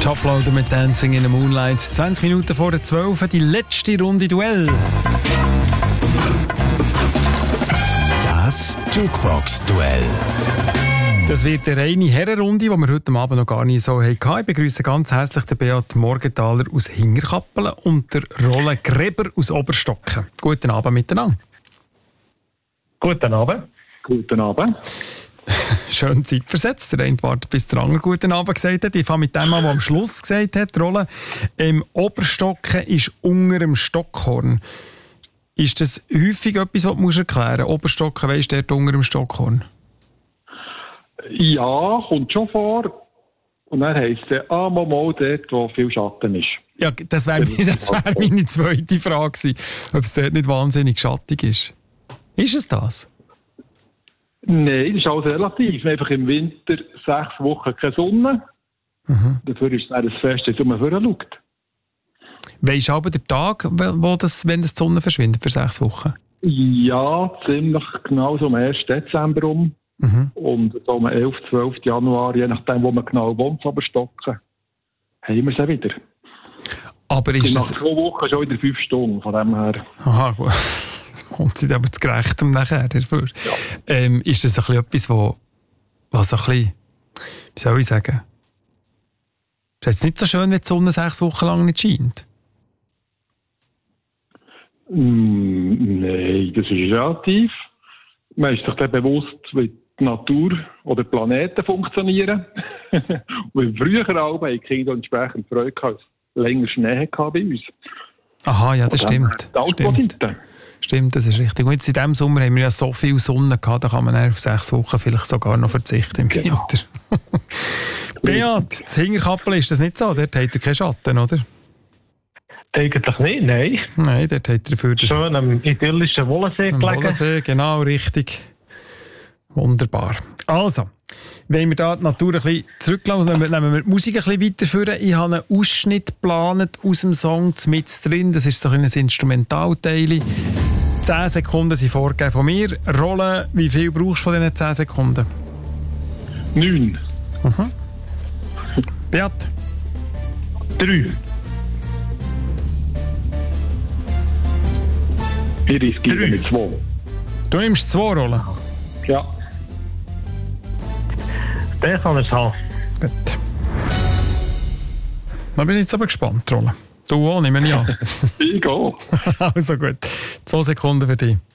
Toploader mit Dancing in the Moonlight. 20 Minuten vor der 12, die letzte Runde Duell. Das Jukebox-Duell. Das wird eine reine Herrenrunde, die wir heute Abend noch gar nicht so hatten. Ich begrüße ganz herzlich den Beat Morgenthaler aus Hinterkappelen und der Roland Greber aus Oberstocken. Guten Abend miteinander. Guten Abend. Guten Abend. Schön zeitversetzt. Der eine wartet, bis der andere guten Abend gesagt hat. Ich fange mit dem an, der am Schluss gesagt hat, Roland. Oberstocken ist unter dem Stockhorn. Ist das häufig etwas, was du erklären musst? Oberstocken, weisst du, dort unter dem Stockhorn? Ja, kommt schon vor. Und dann heisst es, mal dort, wo viel Schatten ist. Ja, das wäre meine zweite Frage gewesen, ob es dort nicht wahnsinnig schattig ist. Ist es das? Nein, das ist alles relativ. Einfach im Winter 6 Wochen keine Sonne. Dafür ist es ein Fest, dass man schaut. Weisst du aber den Tag, wenn die Sonne verschwindet für 6 Wochen? Ja, ziemlich genau so am 1. Dezember rum. Und so am 11., 12. Januar, je nachdem, wo man genau wohnt, aber stocken, haben wir sie wieder. Aber ist nach 2 Wochen schon wieder 5 Stunden, von dem her. Aha, gut. Kommt sie aber zu Gerechtem nachher dafür. Ja. Ist das ein bisschen etwas, was ein bisschen, wie soll ich sagen, ist es nicht so schön, wenn die Sonne 6 Wochen lang nicht scheint? Nein, das ist relativ. Man ist sich dann bewusst, wie die Natur oder die Planeten funktionieren. Und früher haben die Kinder entsprechend Freude gehabt, länger Schnee gehabt bei uns. Aha, ja, das stimmt. Stimmt, das ist richtig. Und jetzt in diesem Sommer haben wir ja so viel Sonne gehabt, da kann man auf 6 Wochen vielleicht sogar noch verzichten im Winter. Beat, das Hinterkappel ist das nicht so? Dort hat er keinen Schatten, oder? Eigentlich nicht, nein. Nein, dort hat er dafür... Schön am idyllischen Wollensee gelegen. Wollensee, genau, richtig. Wunderbar. Also, wenn wir da die Natur ein bisschen zurücklassen, nehmen wir die Musik ein bisschen weiterführen. Ich habe einen Ausschnitt geplant aus dem Song mit drin. Das ist so ein Instrumentalteil. 10 Sekunden sind vorgegeben von mir. Rolle, wie viel brauchst du von diesen 10 Sekunden? 9. Beat? 3. Ich riskiere mit 2. Du nimmst 2 Rollen? Ja. Den kann er haben. Gut. Dann bin ich jetzt aber gespannt, Rolle. Du auch, nehme ich an. Ich gehe. Also gut. 2 Sekunden für dich.